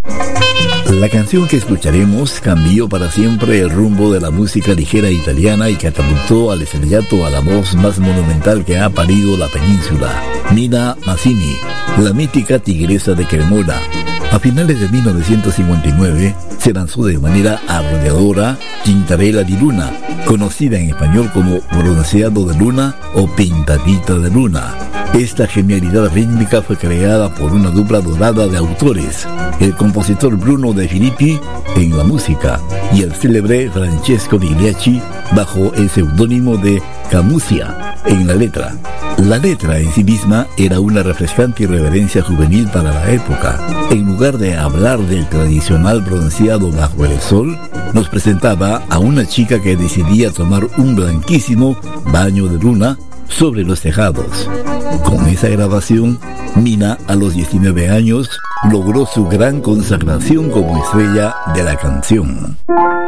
La canción que escucharemos cambió para siempre el rumbo de la música ligera italiana y catapultó al estrellato a la voz más monumental que ha parido la península, Nina Mazzini, la mítica tigresa de Cremona. A finales de 1959 se lanzó de manera arrolladora Tintarella di Luna, conocida en español como Bronceado de Luna o Pintadita de Luna. Esta genialidad rítmica fue creada por una dupla dorada de autores, el compositor Bruno De Filippi en la música y el célebre Francesco Migliacci bajo el seudónimo de Camusia en la letra. La letra en sí misma era una refrescante irreverencia juvenil para la época. En lugar de hablar del tradicional bronceado bajo el sol, nos presentaba a una chica que decidía tomar un blanquísimo baño de luna sobre los tejados. Con esa grabación, Nina, a los 19 años, logró su gran consagración como estrella de la canción.